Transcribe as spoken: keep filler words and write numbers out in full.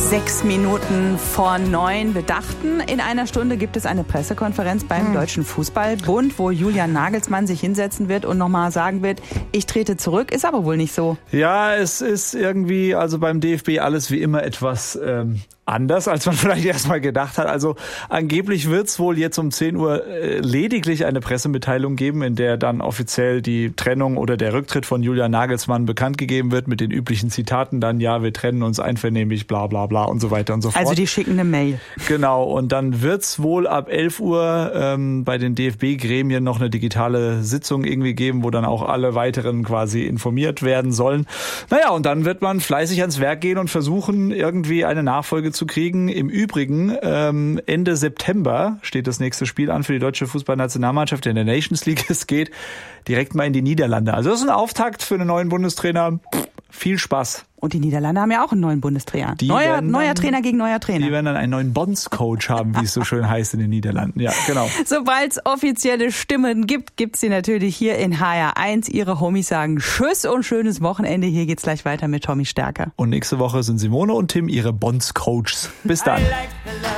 Sechs Minuten vor neun. Wir dachten, in einer Stunde gibt es eine Pressekonferenz beim hm. Deutschen Fußballbund, wo Julian Nagelsmann sich hinsetzen wird und nochmal sagen wird, ich trete zurück. Ist aber wohl nicht so. Ja, es ist irgendwie, also beim D F B alles wie immer etwas ähm, anders, als man vielleicht erstmal gedacht hat. Also angeblich wird es wohl jetzt um zehn Uhr äh, lediglich eine Pressemitteilung geben, in der dann offiziell die Trennung oder der Rücktritt von Julian Nagelsmann bekannt gegeben wird, mit den üblichen Zitaten dann, ja, wir trennen uns einvernehmlich, bla bla bla und so weiter und so fort. Also die schicken eine Mail. Genau, und dann wird es wohl ab elf Uhr ähm, bei den D F B-Gremien noch eine digitale Sitzung irgendwie geben, wo dann auch alle weiteren quasi informiert werden sollen. Naja, und dann wird man fleißig ans Werk gehen und versuchen, irgendwie eine Nachfolge zu kriegen. Im Übrigen, ähm, Ende September steht das nächste Spiel an für die deutsche Fußballnationalmannschaft in der Nations League. Es geht direkt mal in die Niederlande. Also das ist ein Auftakt für einen neuen Bundestrainer. Pff, viel Spaß. Und die Niederlande haben ja auch einen neuen Bundestrainer. Die neuer, neuer dann, Trainer gegen neuer Trainer. Die werden dann einen neuen Bondscoach haben, wie es so schön heißt in den Niederlanden. Ja, genau. Sobald es offizielle Stimmen gibt, gibt's sie natürlich hier in H R eins. Ihre Homies sagen Tschüss und schönes Wochenende. Hier geht's gleich weiter mit Tommy Stärker. Und nächste Woche sind Simone und Tim ihre Bondscoaches. Bis dann.